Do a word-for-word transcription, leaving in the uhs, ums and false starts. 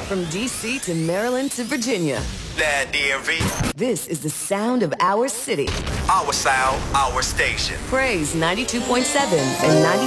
From D C to Maryland to Virginia. That D M V. This is the sound of our city. Our sound, our station. Praise ninety-two point seven and ninety.